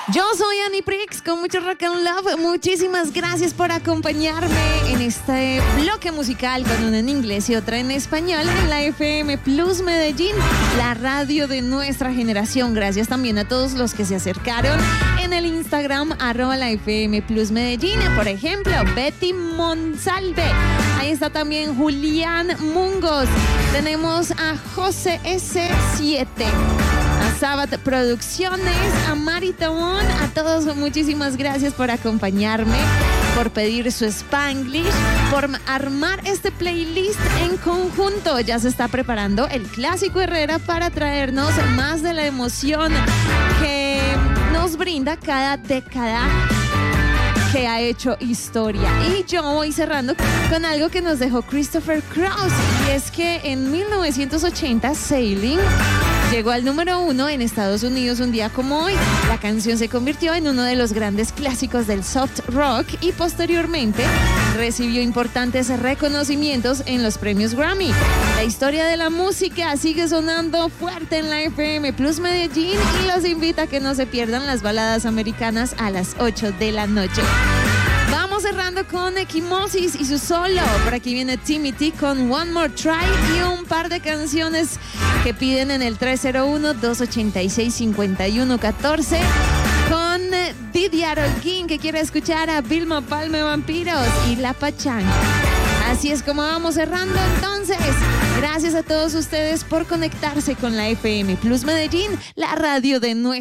Yo soy Annie Prix con mucho rock and love. Muchísimas gracias por acompañarme en este bloque musical con una en inglés y otra en español en la FM Plus Medellín, la radio de nuestra generación. Gracias también a todos los que se acercaron en el Instagram @la FM Plus Medellín. Por ejemplo, Betty Monsalve. Ahí está también Julián Mungos. Tenemos a José S7. A Sabat Producciones, a Mari Tabón, a todos muchísimas gracias por acompañarme, por pedir su Spanglish, por armar este playlist en conjunto. Ya se está preparando el Clásico Herrera para traernos más de la emoción que nos brinda cada década que ha hecho historia. Y yo voy cerrando con algo que nos dejó Christopher Cross, y es que en 1980 Sailing llegó al número 1 en Estados Unidos un día como hoy. La canción se convirtió en uno de los grandes clásicos del soft rock y posteriormente recibió importantes reconocimientos en los premios Grammy. La historia de la música sigue sonando fuerte en la FM Plus Medellín y los invita a que no se pierdan las baladas americanas a las 8 de la noche. Vamos cerrando con Equimosis y su solo. Por aquí viene Timmy T con One More Try y un par de canciones que piden en el 301-286-5114 con Didier Holguín, que quiere escuchar a Vilma Palme Vampiros y La Pachanga. Así es como vamos cerrando entonces. Gracias a todos ustedes por conectarse con la FM Plus Medellín, la radio de nuestra